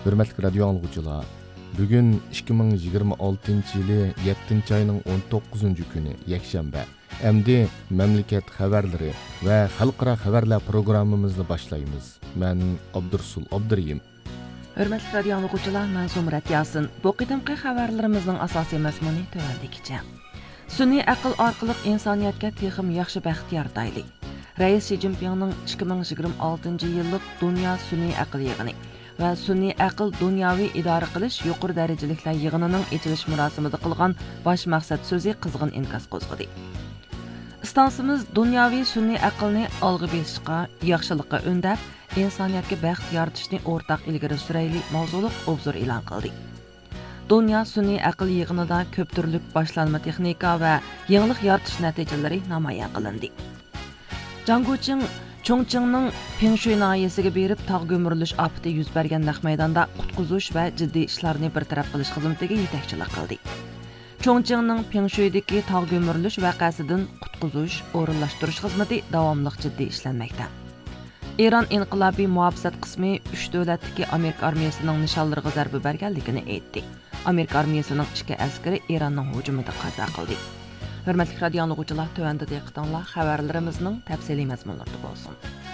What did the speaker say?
Hürmetli radyo anlıqçılar, bugün 2026 yılı 7. ayının 19. günü yekşembe. Emdi memleket haberleri ve halkara haberler programımızı başlayımız. Ben Abdursul Abduriyim. Hürmetli radyo anlıqçılar, ben Zumrat Yasin. Bu qıdımqı xabarlarımızın asasi mazmuni tövendikicha. Sun'iy aql orqali insoniyatga texim yaxshi baxt yaratayli. Rais Xi Jinpingning 2026 yillik Dunyo sun'iy aql yig'ini va sun'iy aql dunyoviy idora qilish yuqori darajaliklar yig'inining ochilish marosimida qilgan bosh maqsad so'zi qizg'in inkas qo'zg'adi. Istansimiz dunyoviy sun'iy aqlni olg'a besishga, yaxshilikqa undab, insoniyatga baxt yaratishni o'rtaq ilgari surayli mavzuliq obzor e'lon qildi. Dünya sun'iy aql yig'inida ko'p turli boshlanma texnika va yangilik yaratish natijalari namoyon qilindi. Janguching Chongqingning Pingshui nahiyasiga berib tog' ko'mirilish ofati yuz bergan naq maydonda qutqizish va jiddiy ishlarni bartaraf qilish xizmatiga yetakchilik qildi. Chongqingning Pingshuidagi tog' ko'mirilish vaqasidan qutqizish, o'rinlashtirish xizmati davomli jiddiy ishlanmoqda. İran inqilobiy muhofizat qismi 3 davlatdagi Amerika armiyasining nishonlariga zarba berganligini aytdi. Amerika armiyasining 2 askari Eronning hujumida qazo qildi. Hürmetli radyo anlıqçılar, tövəndə diqqətinizə xəbərlərimizin təfsili məzmunları olsun.